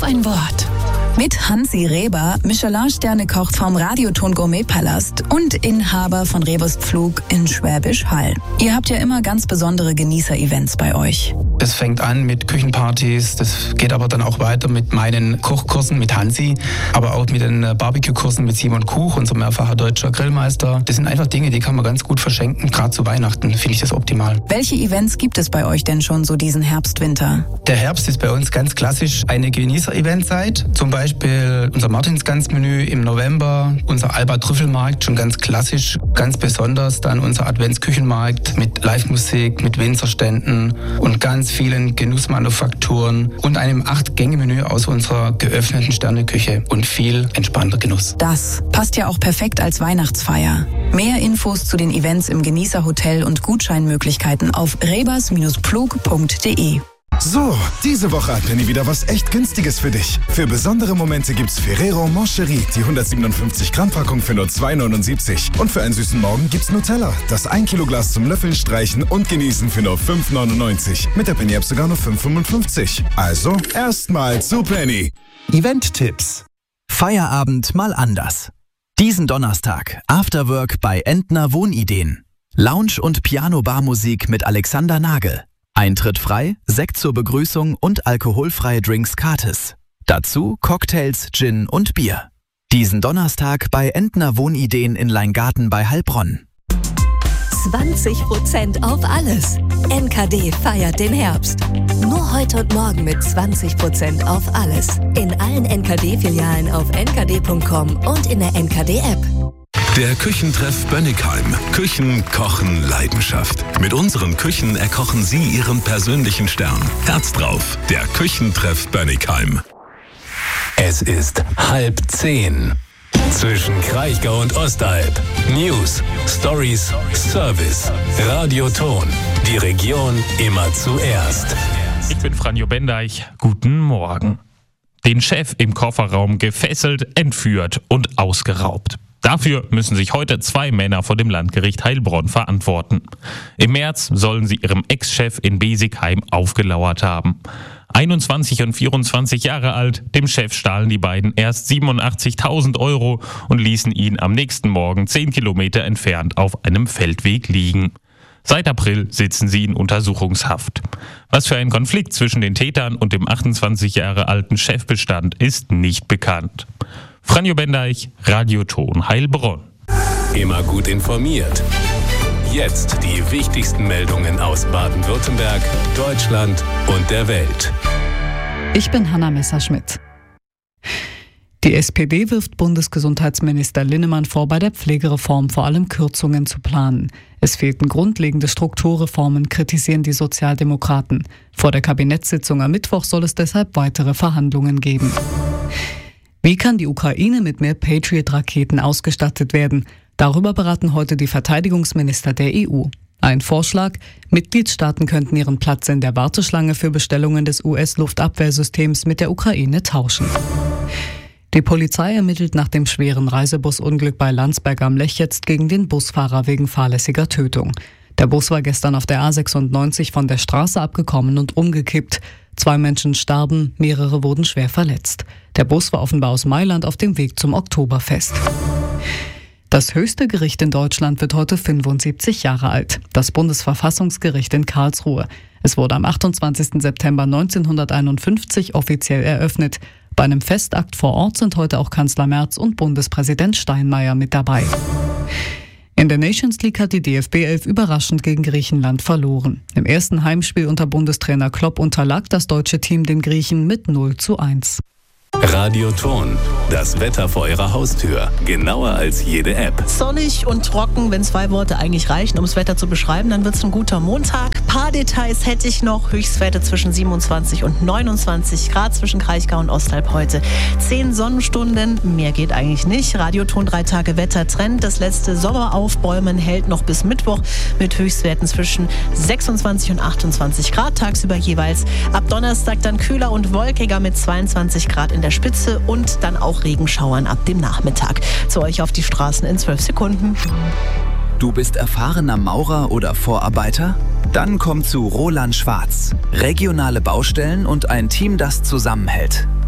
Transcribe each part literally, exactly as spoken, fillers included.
Auf ein Wort. Mit Hansi Reber, Michelin-Sterne-Koch vom Radioton Gourmet-Palast und Inhaber von Rebers Pflug in Schwäbisch Hall. Ihr habt ja immer ganz besondere Genießer-Events bei euch. Das fängt an mit Küchenpartys, das geht aber dann auch weiter mit meinen Kochkursen mit Hansi, aber auch mit den Barbecue-Kursen mit Simon Kuch, unser mehrfacher deutscher Grillmeister. Das sind einfach Dinge, die kann man ganz gut verschenken, gerade zu Weihnachten finde ich das optimal. Welche Events gibt es bei euch denn schon so diesen Herbst, Winter? Der Herbst ist bei uns ganz klassisch eine Genießer-Eventzeit, zum Beispiel unser Martinsgans-Menü im November, unser Alba-Trüffelmarkt, schon ganz klassisch, ganz besonders dann unser Adventsküchenmarkt mit Live-Musik, mit Winzerständen und ganz vielen Genussmanufakturen und einem acht-Gänge-Menü aus unserer geöffneten Sterneküche und viel entspannter Genuss. Das passt ja auch perfekt als Weihnachtsfeier. Mehr Infos zu den Events im Genießerhotel und Gutscheinmöglichkeiten auf rebers Pflug punkt de. So, diese Woche hat Penny wieder was echt Günstiges für dich. Für besondere Momente gibt's Ferrero Moncherie, die hundertsiebenundfünfzig Gramm Packung für nur zwei neunundsiebzig. Und für einen süßen Morgen gibt's Nutella, das ein Kilo Glas zum Löffeln, Streichen und Genießen für nur fünf neunundneunzig. Mit der Penny App sogar nur fünf fünfundfünfzig. Also, erstmal zu Penny. Event-Tipps. Feierabend mal anders. Diesen Donnerstag, Afterwork bei Entner Wohnideen. Lounge- und Piano-Bar-Musik mit Alexander Nagel. Eintritt frei, Sekt zur Begrüßung und alkoholfreie Drinks gratis. Dazu Cocktails, Gin und Bier. Diesen Donnerstag bei Entner Wohnideen in Leingarten bei Heilbronn. zwanzig Prozent auf alles. N K D feiert den Herbst. Nur heute und morgen mit zwanzig Prozent auf alles. In allen N K D-Filialen auf n k d punkt com und in der N K D-App. Der Küchentreff Bönnigheim. Küchen, Kochen, Leidenschaft. Mit unseren Küchen erkochen Sie Ihren persönlichen Stern. Herz drauf. Der Küchentreff Bönnigheim. Es ist halb zehn. Zwischen Kraichgau und Ostalb. News, Stories, Service. Radioton. Die Region immer zuerst. Ich bin Franjo Bendeich. Guten Morgen. Den Chef im Kofferraum gefesselt, entführt und ausgeraubt. Dafür müssen sich heute zwei Männer vor dem Landgericht Heilbronn verantworten. Im März sollen sie ihrem Ex-Chef in Besigheim aufgelauert haben. einundzwanzig und vierundzwanzig Jahre alt, dem Chef stahlen die beiden erst siebenundachtzigtausend Euro und ließen ihn am nächsten Morgen zehn Kilometer entfernt auf einem Feldweg liegen. Seit April sitzen sie in Untersuchungshaft. Was für ein Konflikt zwischen den Tätern und dem achtundzwanzig Jahre alten Chef bestand, ist nicht bekannt. Franjo Bendeich, Radioton Heilbronn. Immer gut informiert. Jetzt die wichtigsten Meldungen aus Baden-Württemberg, Deutschland und der Welt. Ich bin Hanna Messerschmidt. Die S P D wirft Bundesgesundheitsminister Linnemann vor, bei der Pflegereform vor allem Kürzungen zu planen. Es fehlten grundlegende Strukturreformen, kritisieren die Sozialdemokraten. Vor der Kabinettssitzung am Mittwoch soll es deshalb weitere Verhandlungen geben. Wie kann die Ukraine mit mehr Patriot-Raketen ausgestattet werden? Darüber beraten heute die Verteidigungsminister der E U. Ein Vorschlag: Mitgliedstaaten könnten ihren Platz in der Warteschlange für Bestellungen des U S-Luftabwehrsystems mit der Ukraine tauschen. Die Polizei ermittelt nach dem schweren Reisebusunglück bei Landsberg am Lech jetzt gegen den Busfahrer wegen fahrlässiger Tötung. Der Bus war gestern auf der A sechsundneunzig von der Straße abgekommen und umgekippt. Zwei Menschen starben, mehrere wurden schwer verletzt. Der Bus war offenbar aus Mailand auf dem Weg zum Oktoberfest. Das höchste Gericht in Deutschland wird heute fünfundsiebzig Jahre alt. Das Bundesverfassungsgericht in Karlsruhe. Es wurde am achtundzwanzigsten September neunzehnhunderteinundfünfzig offiziell eröffnet. Bei einem Festakt vor Ort sind heute auch Kanzler Merz und Bundespräsident Steinmeier mit dabei. In der Nations League hat die D F B elf überraschend gegen Griechenland verloren. Im ersten Heimspiel unter Bundestrainer Klopp unterlag das deutsche Team den Griechen mit null zu eins. Radioton, das Wetter vor Ihrer Haustür, genauer als jede App. Sonnig und trocken, wenn zwei Worte eigentlich reichen, um das Wetter zu beschreiben, dann wird es ein guter Montag. Ein paar Details hätte ich noch. Höchstwerte zwischen siebenundzwanzig und neunundzwanzig Grad zwischen Kraichgau und Ostalb heute. Zehn Sonnenstunden, mehr geht eigentlich nicht. Radioton drei Tage Wettertrend. Das letzte Sommeraufbäumen hält noch bis Mittwoch mit Höchstwerten zwischen sechsundzwanzig und achtundzwanzig Grad tagsüber jeweils. Ab Donnerstag dann kühler und wolkiger mit zweiundzwanzig Grad in der Spitze und dann auch Regenschauern ab dem Nachmittag. Zu euch auf die Straßen in zwölf Sekunden. Du bist erfahrener Maurer oder Vorarbeiter? Dann komm zu Roland Schwarz. Regionale Baustellen und ein Team, das zusammenhält.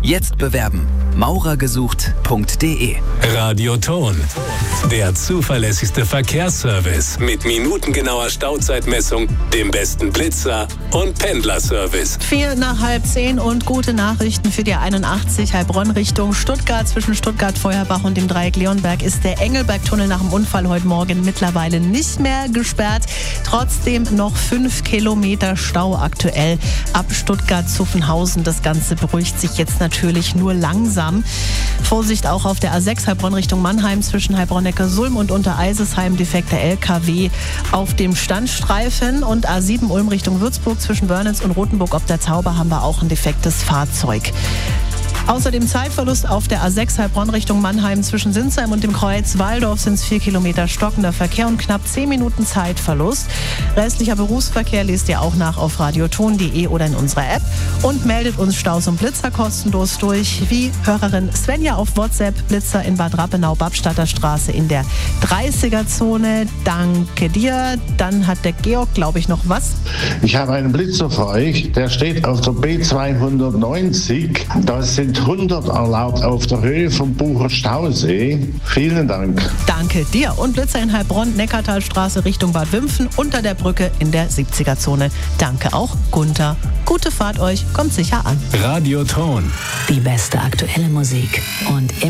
Jetzt bewerben. maurergesucht punkt de. Radioton. Der zuverlässigste Verkehrsservice mit minutengenauer Stauzeitmessung, dem besten Blitzer und Pendlerservice. Vier nach halb zehn und gute Nachrichten für die einundachtzig Heilbronn Richtung Stuttgart. Zwischen Stuttgart-Feuerbach und dem Dreieck Leonberg ist der Engelbergtunnel nach dem Unfall heute Morgen mittlerweile nicht mehr gesperrt. Trotzdem noch fünf Kilometer Stau aktuell ab Stuttgart-Zuffenhausen. Das Ganze beruhigt sich jetzt natürlich nur langsam. Vorsicht auch auf der A sechs Heilbronn Richtung Mannheim zwischen Heilbronn-Neckarsulm und Untereisesheim. Defekter L K W auf dem Standstreifen. Und A sieben Ulm Richtung Würzburg zwischen Wörnitz und Rothenburg ob der Tauber haben wir auch ein defektes Fahrzeug. Außerdem Zeitverlust auf der A sechs Heilbronn Richtung Mannheim zwischen Sinsheim und dem Kreuz Waldorf sind es vier Kilometer stockender Verkehr und knapp zehn Minuten Zeitverlust. Restlicher Berufsverkehr lest ihr auch nach auf radioton punkt de oder in unserer App und meldet uns Staus und Blitzer kostenlos durch, wie Hörerin Svenja auf WhatsApp. Blitzer in Bad Rappenau, Babstadter Straße in der dreißiger-Zone. Danke dir. Dann hat der Georg, glaube ich, noch was. Ich habe einen Blitzer für euch, der steht auf der B zweihundertneunzig. Das sind hundert erlaubt auf der Höhe vom Bucher Stausee. Vielen Dank. Danke dir. Und Blitzer in Heilbronn, Neckartalstraße Richtung Bad Wimpfen, unter der Brücke in der siebziger-Zone. Danke auch, Gunther. Gute Fahrt euch, kommt sicher an. Radioton. Die beste aktuelle Musik und